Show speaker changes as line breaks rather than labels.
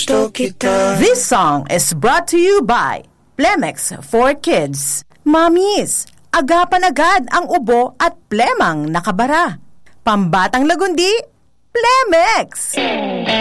gusto kita.
This song is brought to you by Plemex for Kids. Mommies, agapan agad ang ubo at plemang nakabara. Pambatang lagundi, Plemex!